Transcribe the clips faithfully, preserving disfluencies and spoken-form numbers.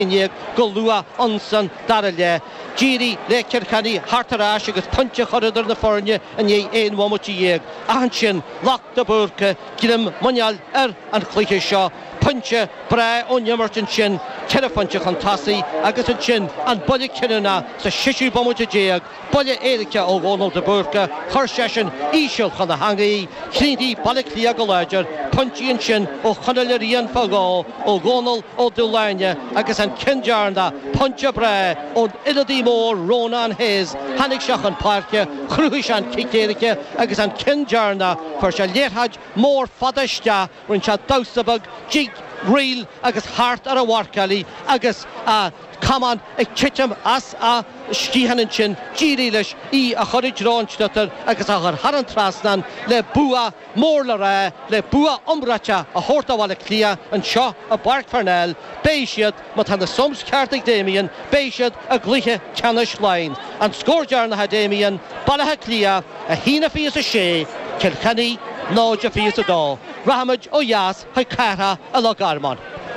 Golua Onson Darale Giri le Kirkani Hartarach agus punche choridor na forne and ye ein womuchi yeg Anchin lock the burka Gilim Munyal er and Cliche Shaw punche bra on Yamerton chin Telefonche Contasi agus a chin and Bully Kinna sa Shishu Bomucha Jeg Bully Erika o Ronald de Burka Horshashin Ishil Khana Hangi Kindi Baliklia Golager Punchy and Chin o Khanalerian Fago o Gonal o Dulanya agus an Kinjarna Puncha Bra o Iladi Moore Rona and Hayes Hanik Shachan Parke Kruhishan Kikerike agus an Kinjarna for Shalierhaj more Fadashta when Sha Dausabug Jig Real agus Heart ar a Warkali agus a Kaman a Chicham as a Stihanchin Girilish I a Horridge Ronstatter agus a Haran Trasnan le Bua Morlara le Bua Umbracha a Horta Walla Clia and Shaw a Bark Farnell Beishad Matana Sums Cartig Damien Beishad a Gliche Canish Line and Scorejarna Hadamian Balaha Clia a Hina Fias a Shea Kilkenny Noja Fias a Daw Rahamaj o Yas Haikara a Logarmon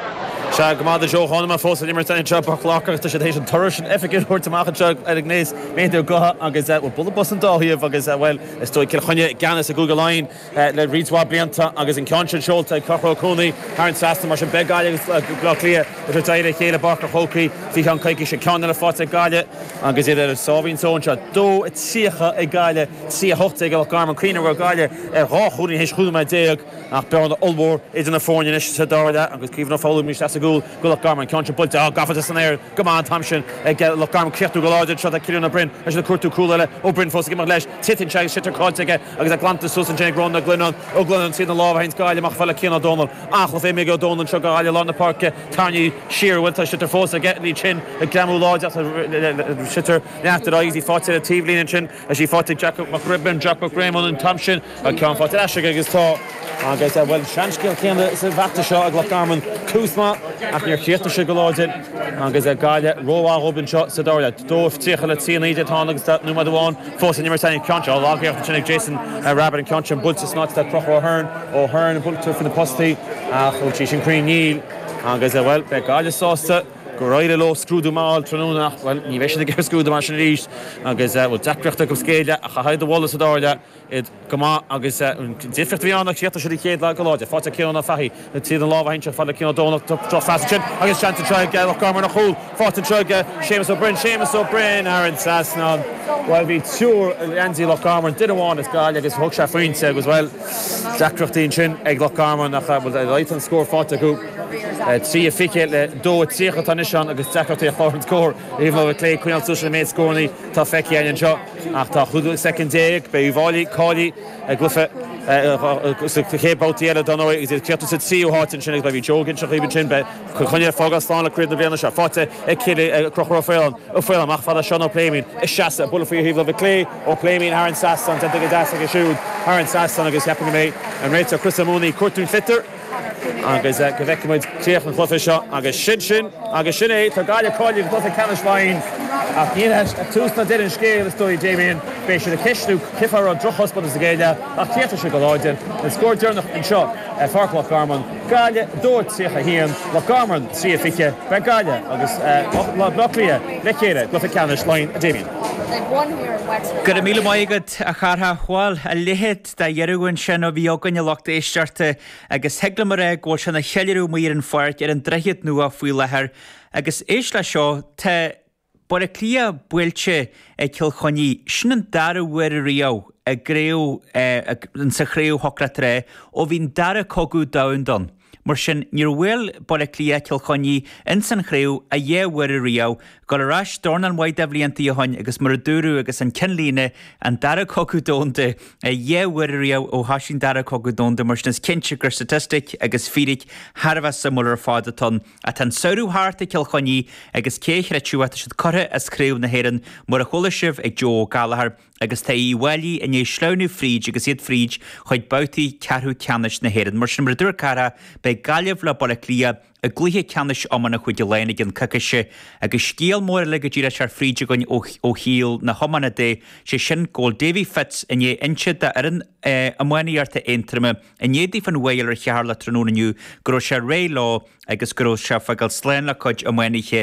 Shag Mada Joe Honma Foss and Emerson Chap Locker to Shadation Turrish and Efficient Hortamacha Chug Ignace made their Goha and Gazette with Bullet Bus and Daw here for Gazette well a story Kilhonia Ganis a Google line let reads Wablianta Agus in Conscious Schulte Cockroach Coney Harren Saston Marshall Begalia Glocklia with Retired Kayla Barker Hoki Fihan Kaiki Shakon and a Fota Galia and Gazette Solving so and Do it's Siha a Galia see a hot take of Garman Queen or Galia a raw holding his Huma Deog after the old war is in a foreign initiative that and keeping a follow me that's a Goal, Goal Garman, Concha Bulta, oh, Gafford is in there, come on, Thompson, get look Garman, Kirtu Golard, shot at Killian O'Brien, as the Kurtu Kula, O'Brien for Sigma Lesh, Titin Chag, Shitter Cod to get, as a Glantis, Susan Jake Ronda, Glennon, O'Glennon, see the law behind Sky, Machfella Kin O'Donnell, Achel, Femigo O'Donnell, Sugar, along the park, Tanya Shear, Winter Shitter Fossa, getting each in, a Glamu Lodge, that's a Shitter, after the easy fought to the T V Chin, as she fought to Jack McRibbon, Jack McRaymond, and Thompson, I can't fight to Ashig, his talk. I guess well, Shanskill came to Vata shot, Glockgarman, Kuzma, after your Kirta Shigolodin, I guess a guy that Roa Robin shot, Sadora, Dove, Tichel, at Sea, Needed, Honix, that number one, Force in Emerson, Concha, Log here for Chinik, Jason, Rabbit and Concha, Bults, it's not that Proper O'Hearn, O'Hearn, and Bulter for the Posty, Uchishin Green Neil, I guess well, Beck, I just saw it. Go right a low screw the mall, Tranuna, well, you wish to get screw the machine reached. I guess that will Jack Richter of scale, I hide the wall of the door that it come on, I guess that different to be on the theatre should he like a lot. If what's a kill on a fahi, let's see the lava hinch of the kill donut to drop fast chin. I guess chance to try get a Garman a hole, fought to try get Seamus O'Brien, Seamus O'Brien, Aaron Sassnon. Well, be sure Andy Lockgarman didn't want his guy, I guess Hookshot Freen said as well. Jack Richter chin, Egg Lockgarman, that was a right and score fought to go. See if he can do it, see if Nishan agus Secretary of Foreign score even though Clay Queen social made scoring ta Fecky and shot after Hudu second day by Volley Collie a Gluffe to keep out the other don't know is it to see you hot and chin by jogging should even chin but Konya Fogastan create the Vienna shot fought a kid a croc Rafael Rafael mach for the shot no playing a shot a bullet for you of Clay or playing Aaron Sasson to take a dash like a shoot Aaron Sasson agus happy me and Rachel Chris Mooney Curtin Fitter agus uh, go bheice muid tíoch an chlufa seo agus sin sin agus sin é tá gáile cáile go chlufa canis láin ach níonas a túsna deireadh scéal is dói Damien bé sin a ceistú cifar an drochos bud is a géile ach tíochta se go láidean an scóir dearnach an seo Farc Lockgarman gáile dóit síocha hían Lockgarman sí a fiche be gáile agus Locklia le chéile chlufa canis láin a Damien. Gur míle maigad a chartha chháil a lihead da dhearúin sin ó bhí ágaine lochta éistearta agus hegla mar ag ghil sin a cheiliú mír an foirt ar an drechiad nua faoi lethir agus éis le seo tá bor a clia builte ag Kilchoní sin an dara uair a riao a gréú an sa chréú hocra tré ó bhín dara cogú dain don. Mar sin níor bhfuil bor a clia Kilchoní in san chréú a dhé uair a riao go le rás dorn an waid a bblianta a hain agus mar a dúrú agus an cinlíne an dara cogú dónta a dhé uair a riao ó hasin dara cogú dónta mar sin is cinse gur statistic agus fíric Harbh sa mular fáda ton a tan saoú háart a Kilchoní agus céich reitiúata siad corre a scréú na héireann mar a chola sibh ag Joe Gallagher agus tá í bhhailí in é sleanú fríd agus iad fríd chuid bautaí cearthú ceannis na héireann mar sin mar dúr cara be le galibh le bol clia a gluthe ceannis amana chuid de leine gin cacaise agus scéal mór le go ddíra sear fríide goin ó híal na homana dé sé sin ggóil Davy Fitz in é inse de aran amhaíarta éintrime in édí fan bhil ar chearla trónaniu gro sé ré lá agus gro se fagal sléin le chuid amhaige